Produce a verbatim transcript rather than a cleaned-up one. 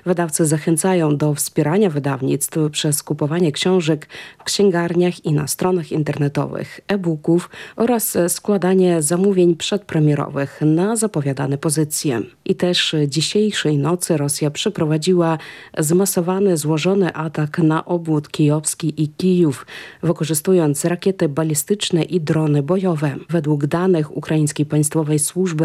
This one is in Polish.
Wydawcy zachęcają do wspierania wydawnictw przez kupowanie książek w księgarniach i na stronach internetowych, e-booków oraz składanie zamówień przedpremierowych na zapowiadane pozycje. I też dzisiejszej nocy Rosja przeprowadziła zmasowany, złożony atak na obwód kijowski i Kijów, wykorzystując rakiety balistyczne i drony bojowe. Według danych Ukraińskiej Państwowej Służby